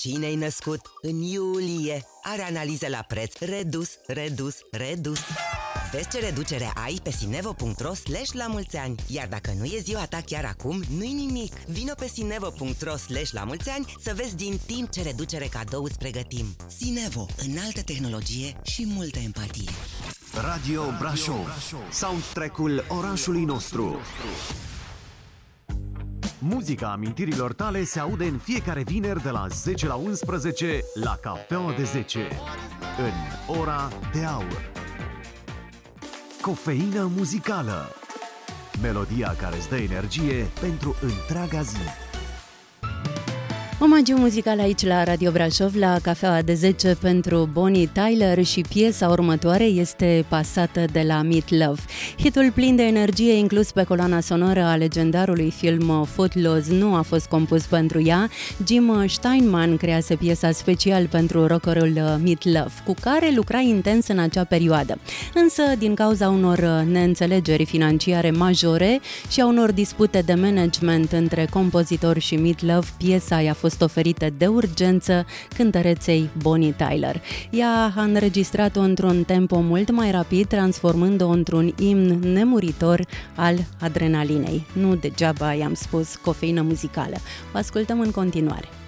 Cine-i născut în iulie are analize la preț redus. Vezi ce reducere ai pe sinevo.ro/lamulțeani. Iar dacă nu e ziua ta chiar acum, nu-i nimic. Vino pe sinevo.ro/lamulțeani să vezi din timp ce reducere cadou îți pregătim. Sinevo, înaltă tehnologie și multă empatie. Radio Brașov, soundtrack-ul orașului nostru. Muzica amintirilor tale se aude în fiecare vineri de la 10 la 11 la Cafeaua de 10, în Ora de Aur. Cofeină muzicală. Melodia care îți dă energie pentru întreaga zi. Omagiu muzical aici la Radio Brașov, la Cafeaua de 10 pentru Bonnie Tyler și piesa următoare este pasată de la Meat Loaf. Hitul plin de energie inclus pe coloana sonoră a legendarului film Footloose nu a fost compus pentru ea. Jim Steinman crease piesa special pentru rockerul Meat Loaf, cu care lucra intens în acea perioadă. Însă, din cauza unor neînțelegeri financiare majore și a unor dispute de management între compozitor și Meat Loaf, piesa i-a fost oferită de urgență cântăreței Bonnie Tyler. Ea a înregistrat-o într-un tempo mult mai rapid, transformând-o într-un imn nemuritor al adrenalinei. Nu degeaba i-am spus cofeină muzicală. O ascultăm în continuare.